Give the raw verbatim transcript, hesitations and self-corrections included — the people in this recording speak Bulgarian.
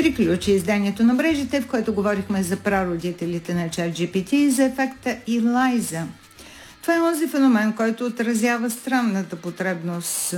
приключи изданието на мрежите, в което говорихме за прародителите на ChatGPT и за ефекта Илайза. Това е онзи феномен, който отразява странната потребност